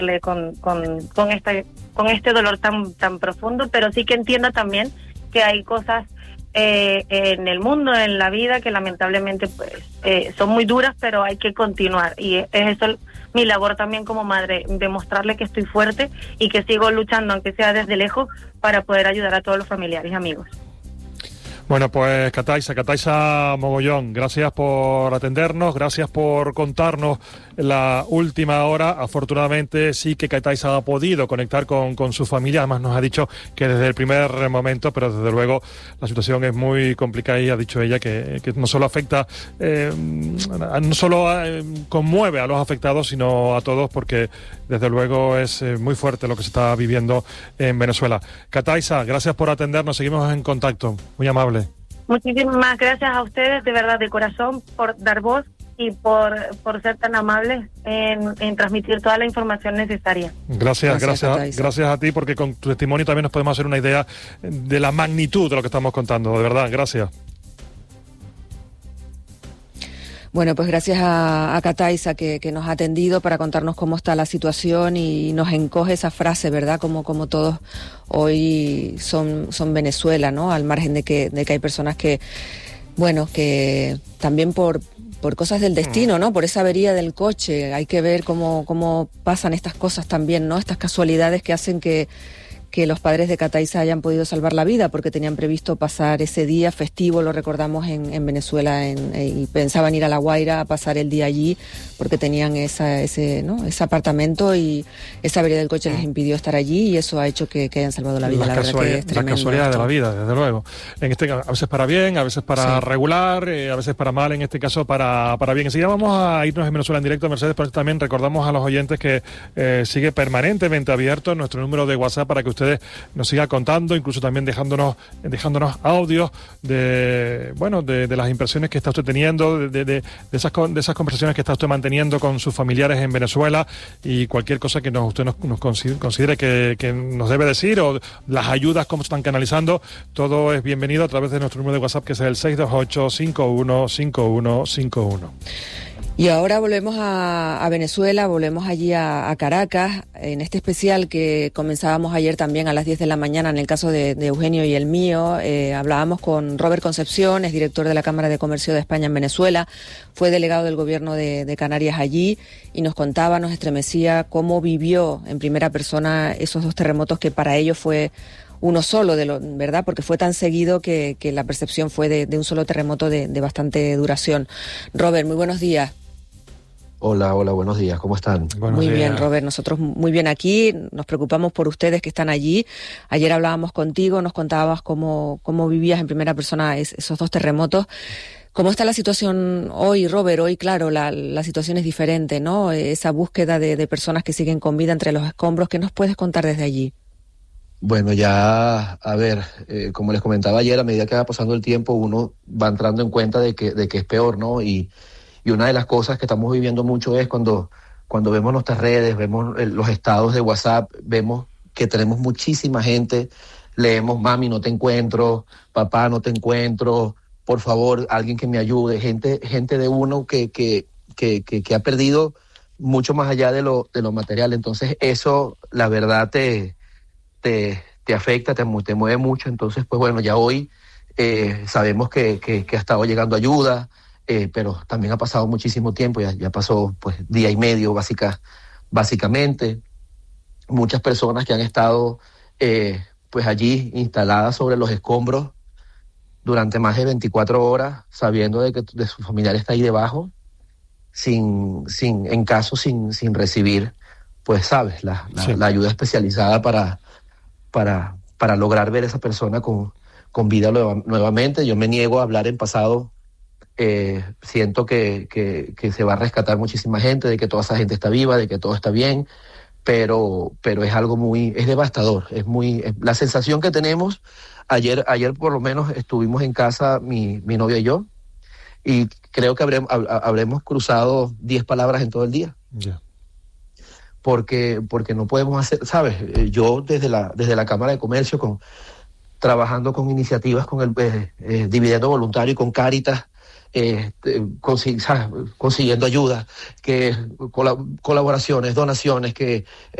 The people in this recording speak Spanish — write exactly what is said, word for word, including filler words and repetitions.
con, con, con, este, con este dolor tan, tan profundo, pero sí que entiendo también que hay cosas eh, en el mundo, en la vida, que lamentablemente pues eh, son muy duras, pero hay que continuar, y es eso mi labor también como madre, demostrarle que estoy fuerte y que sigo luchando, aunque sea desde lejos, para poder ayudar a todos los familiares y amigos. Bueno, pues Kataisa, Kataisa Mogollón, gracias por atendernos, gracias por contarnos la última hora. Afortunadamente sí que Kataisa ha podido conectar con, con su familia, además nos ha dicho que desde el primer momento, pero desde luego la situación es muy complicada y ha dicho ella que, que no solo afecta, eh, no solo eh, conmueve a los afectados, sino a todos, porque desde luego es eh, muy fuerte lo que se está viviendo en Venezuela. Kataisa, gracias por atendernos, seguimos en contacto, muy amable. Muchísimas gracias a ustedes, de verdad, de corazón, por dar voz y por, por ser tan amables en, en transmitir toda la información necesaria. Gracias, gracias, gracias, gracias a ti, porque con tu testimonio también nos podemos hacer una idea de la magnitud de lo que estamos contando, de verdad, gracias. Bueno, pues gracias a, a Kataisa que, que nos ha atendido para contarnos cómo está la situación, y nos encoge esa frase, ¿verdad? Como, como todos hoy son, son Venezuela, ¿no? Al margen de que, de que hay personas que, bueno, que también por, por cosas del destino, ¿no? Por esa avería del coche, hay que ver cómo, cómo pasan estas cosas también, ¿no? Estas casualidades que hacen que que los padres de Kataisa hayan podido salvar la vida, porque tenían previsto pasar ese día festivo, lo recordamos, en, en Venezuela, en, y pensaban ir a La Guaira a pasar el día allí, porque tenían esa, ese, ¿no? ese apartamento, y esa avería del coche les impidió estar allí, y eso ha hecho que, que hayan salvado la vida. La verdad que es tremendo. La casualidad de la vida, desde luego. En este, a veces para bien, a veces para sí. regular, eh, a veces para mal, en este caso para, para bien. Enseguida vamos a irnos en Venezuela en directo, Mercedes, pero también recordamos a los oyentes que eh, sigue permanentemente abierto nuestro número de WhatsApp para que ustedes nos siga contando, incluso también dejándonos dejándonos audios de bueno de, de las impresiones que está usted teniendo, de, de, de, esas, de esas conversaciones que está usted manteniendo con sus familiares en Venezuela, y cualquier cosa que nos, usted nos, nos considere que, que nos debe decir, o las ayudas, cómo se están canalizando, todo es bienvenido a través de nuestro número de WhatsApp, que es el seis dos ocho, cinco uno cinco uno cinco uno. Y ahora volvemos a, a Venezuela, volvemos allí a, a Caracas, en este especial que comenzábamos ayer también a las diez de la mañana, en el caso de, de Eugenio y el mío. Eh, hablábamos con Robert Concepción, es director de la Cámara de Comercio de España en Venezuela, fue delegado del gobierno de, de Canarias allí, y nos contaba, nos estremecía cómo vivió en primera persona esos dos terremotos, que para ellos fue uno solo, de lo, ¿verdad? Porque fue tan seguido que, que la percepción fue de, de un solo terremoto de, de bastante duración. Robert, muy buenos días. Hola, hola, buenos días, ¿cómo están? Buenos muy días. Bien, Robert, nosotros muy bien aquí, nos preocupamos por ustedes que están allí. Ayer hablábamos contigo, nos contabas cómo, cómo vivías en primera persona es, esos dos terremotos. ¿Cómo está la situación hoy, Robert? Hoy, claro, la, la situación es diferente, ¿no? Esa búsqueda de, de personas que siguen con vida entre los escombros, ¿qué nos puedes contar desde allí? Bueno, ya, a ver, eh, como les comentaba ayer, a medida que va pasando el tiempo, uno va entrando en cuenta de que, de que es peor, ¿no? Y Y una de las cosas que estamos viviendo mucho es cuando, cuando vemos nuestras redes, vemos los estados de WhatsApp, vemos que tenemos muchísima gente, leemos, mami, no te encuentro, papá, no te encuentro, por favor, alguien que me ayude, gente, gente de uno que, que, que, que, que ha perdido mucho más allá de lo, de lo material. Entonces eso, la verdad, te, te, te afecta, te, te mueve mucho. Entonces, pues bueno, ya hoy eh, sabemos que, que, que ha estado llegando ayuda, Eh, pero también ha pasado muchísimo tiempo, ya, ya pasó pues día y medio básica, básicamente. Muchas personas que han estado eh, pues allí instaladas sobre los escombros durante más de veinticuatro horas, sabiendo de que de su familiar está ahí debajo, sin, sin, en caso sin, sin recibir, pues sabes, la, la, sí. la ayuda especializada para, para, para lograr ver a esa persona con, con vida nueva, nuevamente. Yo me niego a hablar en pasado. Eh, siento que, que, que se va a rescatar muchísima gente, de que toda esa gente está viva, de que todo está bien, pero, pero es algo muy, es devastador, es muy, es, la sensación que tenemos, ayer, ayer por lo menos estuvimos en casa mi, mi novia y yo, y creo que habremos, habremos cruzado diez palabras en todo el día. Yeah. Porque, porque no podemos hacer, ¿sabes? Yo desde la, desde la Cámara de Comercio, con, trabajando con iniciativas con el eh, eh, Dividendo Voluntario y con Cáritas, eh, consiguiendo ayuda, que colaboraciones, donaciones, que